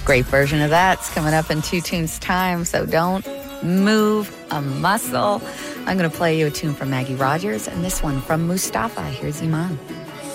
Great version of that's coming up in 2 tunes time, so don't move a muscle. I'm going to play you a tune from Maggie Rogers and this one from Mustafa. Here's Iman.